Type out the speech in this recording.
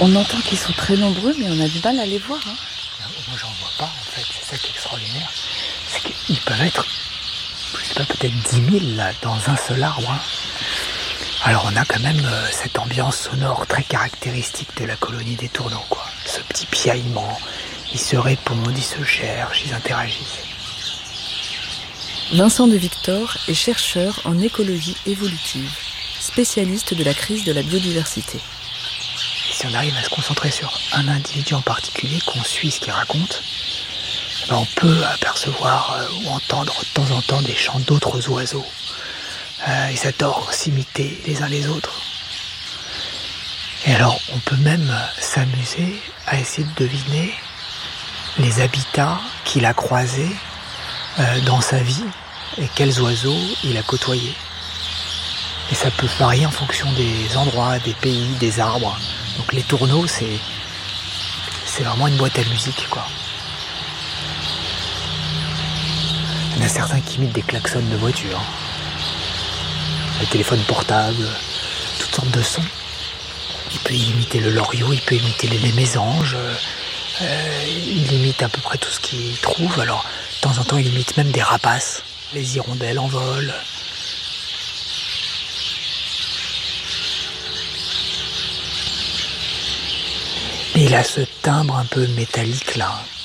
On entend qu'ils sont très nombreux, mais on a du mal à les voir. Moi, j'en vois pas, en fait. C'est ça qui est extraordinaire. C'est qu'ils peuvent être, je sais pas, peut-être 10 000 là, dans un seul arbre. Alors, on a quand même cette ambiance sonore très caractéristique de la colonie des tourneaux, quoi. Ce petit piaillement. Ils se répondent, ils se cherchent, ils interagissent. Vincent de Victor est chercheur en écologie évolutive, spécialiste de la crise de la biodiversité. Et si on arrive à se concentrer sur un individu en particulier, qu'on suit ce qu'il raconte, on peut apercevoir ou entendre de temps en temps des chants d'autres oiseaux. Ils adorent s'imiter les uns les autres. Et alors, on peut même s'amuser à essayer de deviner les habitats qu'il a croisés dans sa vie et quels oiseaux il a côtoyés. Et ça peut varier en fonction des endroits, des pays, des arbres. Donc les tourneaux, c'est vraiment une boîte à musique, quoi. Il y en a certains qui imitent des klaxons de voiture, les téléphones portables, toutes sortes de sons. Il peut imiter le loriot, il peut imiter les mésanges, il imite à peu près tout ce qu'il trouve. Alors, de temps en temps, il imite même des rapaces, les hirondelles en vol. Et il a ce timbre un peu métallique là,